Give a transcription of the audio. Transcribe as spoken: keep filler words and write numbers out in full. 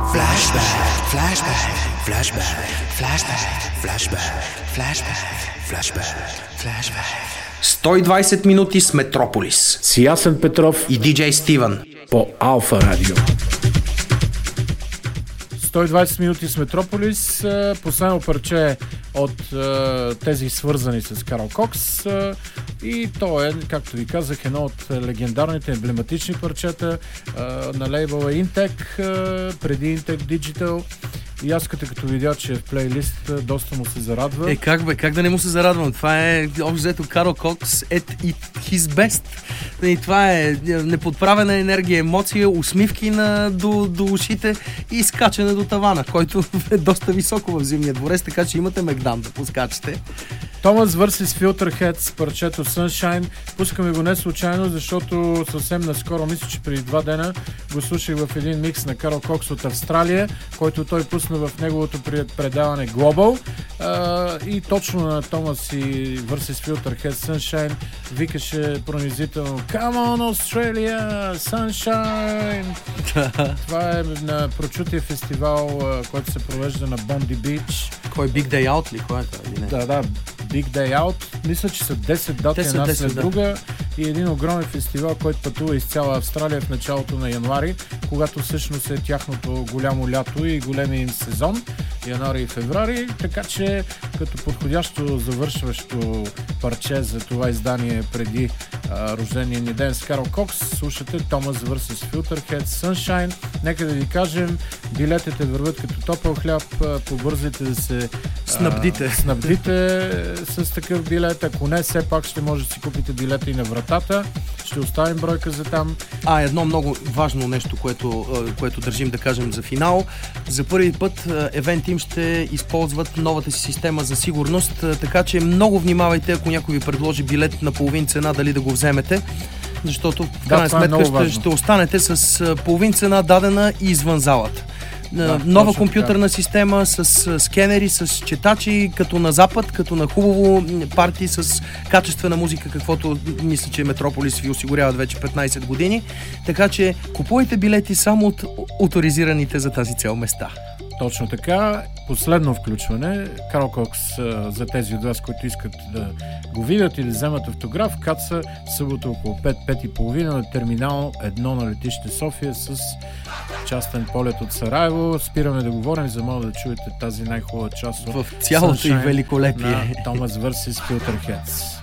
Flashback, flashback, flashback, flashback, flashback, flashback, flashback, flashback. сто и двайсет минути с Метрополис. С Ясен Петров и диджей Стивън по Алфа Радио. сто и двайсет минути с Метрополис. Последно парче от тези свързани с Карл Кокс. И то е, както ви казах, едно от легендарните емблематични парчета на лейбъла Intec, преди Intec Digital. И аз като, като видя, че е в плейлист, доста му се зарадва. Е, как бе, как да не му се зарадвам? Това е, общо взето, Карл Кокс at his best. И това е неподправена енергия, емоция, усмивки на, до, до ушите и скачане до тавана, който е доста високо в Зимния дворец, така че имате мегдан да поскачате. Томас versus Filterheads, парчето Sunshine. Пускаме го не случайно, защото съвсем наскоро, мисля, че преди два дена го слушах в един микс на Карл Кокс от Австралия, който той пусна в неговото предаване Global. Uh, и точно на Томас и versus Filterheads Sunshine викаше пронизително Come on Australia, Sunshine! Това е на прочутия фестивал, който се провежда на Bondi Beach. Кой, Big Day Out ли? Кой е това? Или не? Да, да. Big Day Out. Мисля, че са десет дати една след да. друга и един огромен фестивал, който пътува из цяла Австралия в началото на януари, когато всъщност е тяхното голямо лято и големия им сезон, януари и февруари, така че като подходящо завършващо парче за това издание преди а, рождения ни ден с Карл Кокс, слушате Томас versus Filterheads Sunshine. Нека да ви кажем, билетите върват като топъл хляб, побързайте да се снабдите. А, снабдите с такъв билет. Ако не, все пак ще може да си купите билета и на вратата. Ще оставим бройка за там. А, едно много важно нещо, което, което държим да кажем за финал. За първи път Event Team ще използват новата си система за сигурност, така че много внимавайте, ако някой ви предложи билет на половин цена, дали да го вземете, защото в крайна да, сметка ще, ще останете с половин цена дадена и извън залата. Да, нова компютърна така. Система с скенери, с четачи, като на запад, като на хубаво парти с качествена музика, каквото мисля, че Метрополис ви осигуряват вече петнайсет години. Така че купувайте билети само от оторизираните за тази цел места. Точно така. Последно включване. Карл Кокс, за тези от вас, които искат да го видят или да вземат автограф, каца събота около пет и половина на терминал едно на летище София с частен полет от Сараево. Спираме да говорим, за да да чуете тази най-хубава част от в цялото и великолепие на Томас versus Filterheads.